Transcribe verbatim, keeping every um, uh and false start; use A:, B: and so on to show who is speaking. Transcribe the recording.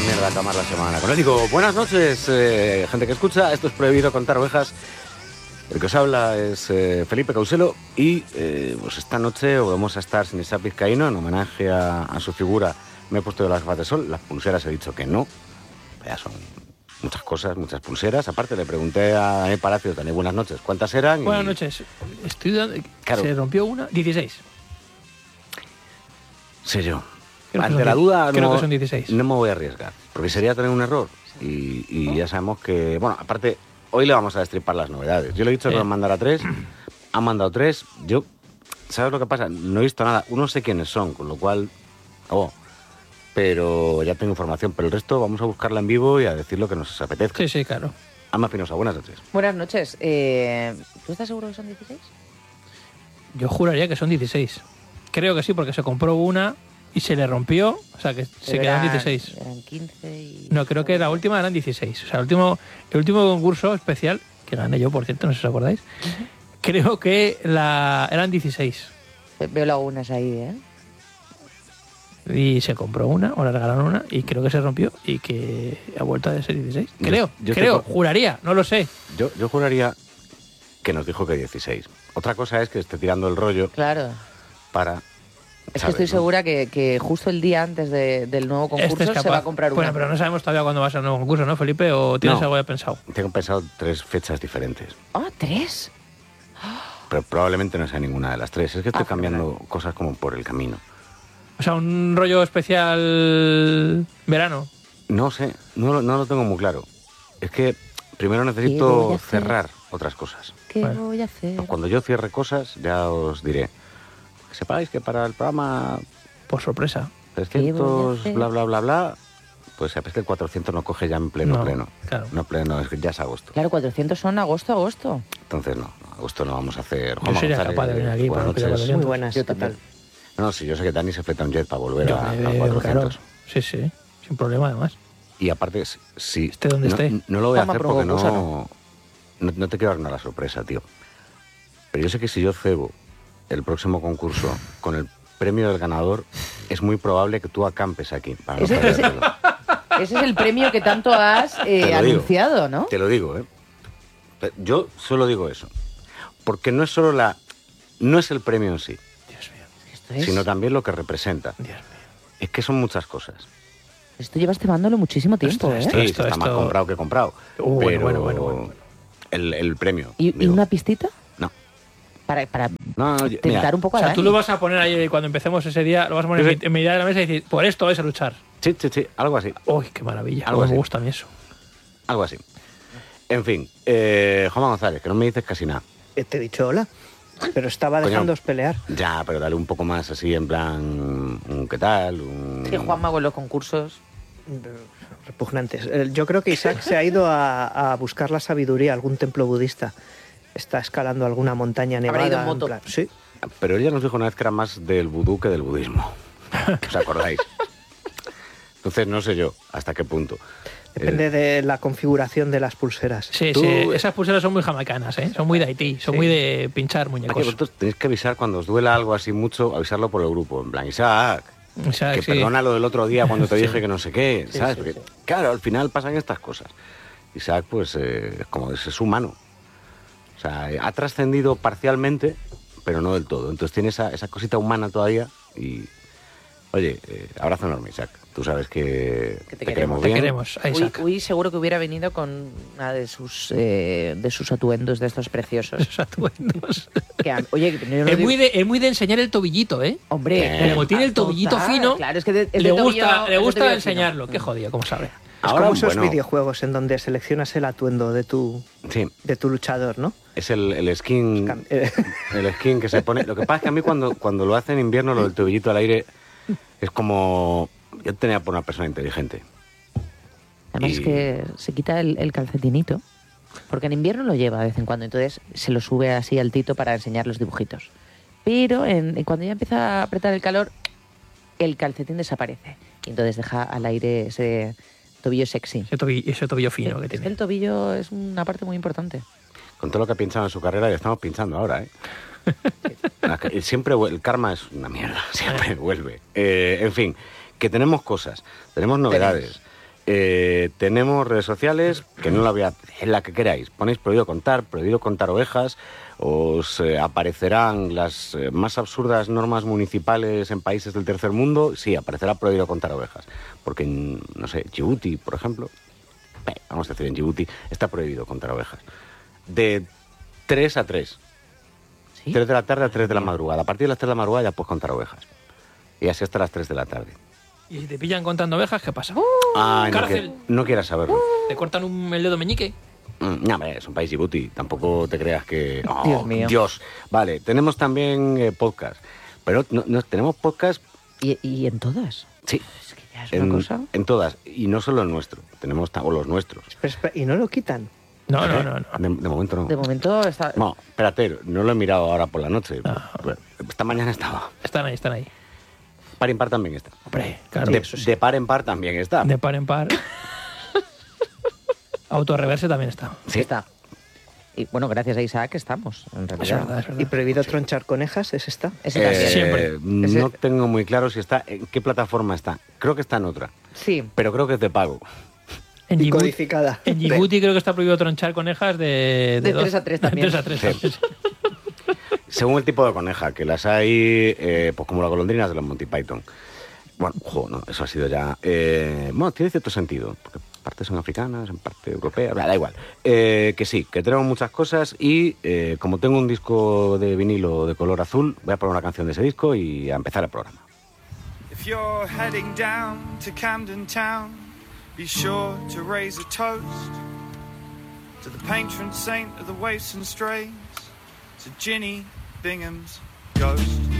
A: mierda acabar la semana. Con él digo, buenas noches, eh, gente que escucha. Esto es Prohibido Contar Ovejas. El que os habla es eh, Felipe Causelo y eh, pues esta noche vamos a estar sin Isaac Vizcaíno en homenaje a, a su figura. Me he puesto de las gafas de sol, las pulseras he dicho que no. Ya son muchas cosas, muchas pulseras. Aparte le pregunté a Daniel Palacios, Daniel, buenas noches, ¿cuántas eran?
B: Buenas
A: y...
B: noches. Estoy dando...
A: Claro.
B: Se rompió una, dieciséis.
A: Sé yo.
B: Creo que
A: Ante
B: son
A: la
B: diez.
A: duda
B: Creo
A: no,
B: que son dieciséis.
A: No me voy a arriesgar, porque sería tener un error. Y, y ya sabemos que... Bueno, aparte, hoy le vamos a destripar las novedades. Yo le he dicho
B: Sí.
A: que nos mandara tres, han mandado tres. Yo, ¿sabes lo que pasa? No he visto nada. Uno sé quiénes son, con lo cual... Oh, pero ya tengo información. Pero el resto vamos a buscarla en vivo y a decir lo que nos apetezca.
B: Sí, sí, claro.
A: Alma Pinoza, buenas noches.
C: Buenas noches. Eh, ¿Tú estás seguro que son dieciséis?
B: Yo juraría que son dieciséis. Creo que sí, porque se compró una y se le rompió. O sea, que se
C: Pero
B: quedan
C: eran-
B: dieciséis.
C: Eran quince y...
B: No, creo que la última eran dieciséis. O sea, el último, el último concurso especial, que gané yo, por cierto, no sé si os acordáis, creo que la, eran dieciséis.
C: Veo lagunas ahí, ¿eh?
B: Y se compró una, o le regalaron una, y creo que se rompió y que ha vuelto a ser dieciséis.
A: Yo-
B: Creo,
A: yo
B: creo,
A: tengo-
B: juraría, no lo sé.
A: Yo, yo juraría que nos dijo que dieciséis. Otra cosa es que esté tirando el rollo
C: Claro.
A: para...
C: Es que
A: ¿sabes,
C: estoy
A: no?
C: segura que, que justo el día antes de- del nuevo concurso
B: Este es capaz.
C: se va a comprar una.
B: Bueno, pero no sabemos todavía cuándo va a ser el nuevo concurso, ¿no, Felipe? ¿O tienes
A: No.
B: algo ya pensado?
A: Tengo pensado tres fechas diferentes.
C: Ah, ¿tres?
A: Pero probablemente no sea ninguna de las tres. Es que estoy
C: Ah,
A: cambiando cosas como por el camino.
B: O sea, un rollo especial verano.
A: No sé, no, lo- no lo tengo muy claro. Es que primero
C: ¿Qué voy
A: necesito
C: a hacer?
A: cerrar otras cosas.
C: ¿Qué
B: Bueno.
C: voy a hacer?
A: Cuando yo cierre cosas, ya os diré. Que sepáis que para el programa
B: Por sorpresa.
A: trescientos,
C: hacer?
A: bla, bla, bla, bla, pues sabes que el cuatrocientos no coge ya en pleno,
B: No,
A: pleno.
B: claro.
A: No pleno, es que ya es agosto.
C: Claro, cuatrocientos son agosto, agosto.
A: Entonces no, agosto no vamos a hacer...
B: Yo
A: Juanma
B: sería
A: González,
B: capaz de venir aquí
A: buenas
B: para pillar
A: noches.
B: cuatrocientos.
D: Muy buenas,
C: Yo
D: ¿qué tal?
C: también.
A: No, sí, yo sé que Dani se fleta un jet para volver
B: Yo
A: a,
B: me
A: a
B: veo,
A: cuatrocientos.
B: claro. Sí, sí, sin problema además.
A: Y aparte, si...
B: Esté donde
A: no,
B: esté.
A: No lo voy a
C: Juanma
A: hacer porque
C: provocó,
A: no, no... No te quiero arruinar la sorpresa, tío. Pero yo sé que si yo cebo el próximo concurso con el premio del ganador, es muy probable que tú acampes aquí. Para no
C: Ese- ese-
A: perdértelo.
C: Ese es el premio que tanto has eh,
A: Te lo digo.
C: anunciado, ¿no?
A: Te lo digo, ¿eh? Pero yo solo digo eso. Porque no es solo la... No es el premio en sí,
B: Dios mío,
C: Esto, es,
A: sino también lo que representa.
B: Dios mío.
A: Es que son muchas cosas.
C: esto llevas cemándolo muchísimo tiempo,
B: Esto-
C: ¿eh?
B: esto-
A: Sí, está más comprado que comprado.
B: Uh, bueno,
A: pero
B: bueno, bueno, bueno, bueno.
A: El, el premio.
C: ¿Y, y
A: digo,
C: una pistita?
A: No.
C: Para, para
A: No, no, yo-
C: tentar
A: mira,
C: un poco
B: O
C: a
B: sea,
C: Dani.
B: tú lo vas a poner ahí cuando empecemos ese día, lo vas a poner
A: Sí,
B: en, mi- en mitad de la mesa y decir, por esto vais a luchar.
A: Sí, sí, sí, algo así.
B: Uy, qué maravilla.
A: Algo
B: Cómo
A: así.
B: me gusta a mí eso.
A: Algo así. En fin, eh, Juanma González, que no me dices casi nada.
D: Eh, Te he dicho hola, pero estaba
A: Coño.
D: dejándoos pelear.
A: Ya, pero dale un poco más así, en plan, un ¿qué tal? Un...
C: Sí, Juanma con los concursos.
D: Repugnantes. Eh, Yo creo que Isaac se ha ido a, a buscar la sabiduría a algún templo budista. Está escalando alguna montaña nevada.
C: Habrá ido en moto.
D: plan- sí.
A: Pero ella nos dijo una vez que era más del vudú que del budismo. ¿Os acordáis? Entonces no sé yo hasta qué punto.
D: Depende de la configuración de las pulseras.
B: Sí,
A: Tú-
B: sí, esas pulseras son muy jamaicanas, ¿eh? Son muy de Haití, son
D: Sí.
B: muy de pinchar
A: Aquí
B: muñecos.
A: vosotros tenéis que avisar cuando os duela algo así mucho, avisarlo por el grupo. En plan, Isaac,
B: O sea,
A: que
B: sí.
A: perdona lo del otro día cuando te
B: Sí.
A: dije que no sé qué,
D: Sí,
A: ¿sabes?
D: sí,
A: Porque,
D: sí.
A: claro, al final pasan estas cosas. Isaac, pues, eh, es como es, es humano. O sea, eh, ha trascendido parcialmente, pero no del todo. Entonces tiene esa, esa cosita humana todavía y... Oye, eh, abrazo enorme, Isaac. Tú sabes que,
C: Que te
A: te
C: queremos.
A: queremos
B: Te
A: bien.
B: queremos, a
C: Uy,
B: Isaac.
C: uy, seguro que hubiera venido con una de sus eh, de sus atuendos de estos preciosos.
B: Esos atuendos.
C: Que han- oye, yo no
B: Es
C: digo-
B: muy, de, es muy de enseñar el tobillito, ¿eh?
C: Hombre,
A: Eh,
B: Como tiene el tobillito
C: total,
B: fino,
C: claro, es que de- es
B: le
C: de
B: gusta,
C: tobillo-
B: le
C: es de
B: gusta
C: tobillo
B: enseñarlo.
C: fino.
B: Qué jodido, ¿cómo sabe?
D: Es
A: Ahora,
D: como esos
A: bueno,
D: videojuegos en donde seleccionas el atuendo de tu,
A: Sí,
D: de tu luchador, ¿no?
A: es el, el skin...
D: Cam- eh,
A: El skin que se pone... Lo que pasa es que a mí cuando, cuando lo hace en invierno, lo del tobillito al aire, es como... Yo tenía por una persona inteligente.
C: Además
A: Y-
C: es que se quita el, el calcetinito, porque en invierno lo lleva de vez en cuando, entonces se lo sube así altito para enseñar los dibujitos. Pero en, en cuando ya empieza a apretar el calor, el calcetín desaparece y entonces deja al aire ese tobillo sexy.
B: Ese tobillo, ese tobillo fino que
C: Es que
B: tiene.
C: el tobillo es una parte muy importante.
A: Con todo lo que ha pinchado en su carrera, ya estamos pinchando ahora, ¿eh? La que- Siempre vuel- el karma es una mierda, siempre vuelve. Eh, en fin, que tenemos cosas, tenemos novedades. Eh, tenemos redes sociales, que no la voy a... en la que queráis. Ponéis prohibido contar, prohibido contar ovejas, os eh, aparecerán las eh, más absurdas normas municipales en países del tercer mundo. Sí, aparecerá prohibido contar ovejas. Porque en, no sé, Djibouti, por ejemplo, eh, vamos a decir en Djibouti, está prohibido contar ovejas. De tres a tres.
C: ¿Sí?
A: tres de la tarde a tres de la madrugada. A partir de las tres de la madrugada ya puedes contar ovejas. Y así hasta las tres de la tarde.
B: Y si te pillan contando ovejas, ¿qué pasa?
A: Ay, no,
B: Cárcel.
A: que- no quieras saberlo.
B: ¿Te cortan un, el dedo meñique?
A: Mm, No, hombre, es un país Djibouti. Tampoco te creas que... Oh,
C: Dios mío.
A: Dios. Vale, tenemos también eh, podcast. Pero no, no- tenemos podcast,
C: ¿Y, y en todas?
A: sí,
C: Es que ya es
A: en,
C: una cosa...
A: en todas. Y no solo el nuestro. Tenemos ta- o los nuestros.
D: Espera, espera, ¿y no lo quitan?
B: No, no,
A: ¿Eh?
B: no. no.
A: De, de momento no.
C: De momento está...
A: No, espérate, no lo he mirado ahora por la noche.
B: Ah.
A: Esta mañana estaba.
B: Están ahí, están ahí.
A: Par en par también está.
B: Hombre, claro.
A: De,
D: eso sí.
A: de par en par también está.
B: De par en par. Autorreverse también está.
A: Sí.
C: Está. Y bueno, gracias a Isaac estamos, en
B: Es
C: realidad.
B: verdad, es verdad.
D: ¿Y prohibido tronchar conejas? ¿Es esta?
C: Ese también.
A: Eh,
B: Siempre.
A: No
C: Ese-
A: tengo muy claro si está, en qué plataforma está. Creo que está en otra,
C: Sí.
A: pero creo que es de pago.
B: En
D: Y
B: Djibouti,
D: codificada.
B: en Djibouti creo que está prohibido tronchar conejas de...
C: De
B: dos-
C: tres a tres también.
B: De tres a tres
A: Sí.
B: también, sí.
A: Según el tipo de coneja, que las hay, eh, pues como las golondrinas de los Monty Python. Bueno, jo, no, eso ha sido ya... eh, bueno, tiene cierto sentido, porque en parte son africanas, en parte europeas, bla, da igual. Eh, que sí, que tenemos muchas cosas y eh, como tengo un disco de vinilo de color azul, voy a poner una canción de ese disco y a empezar el programa.
E: If you're heading down to Camden Town, be sure to raise a toast to the patron saint of the waifs and strays, to Ginny Bingham's ghost.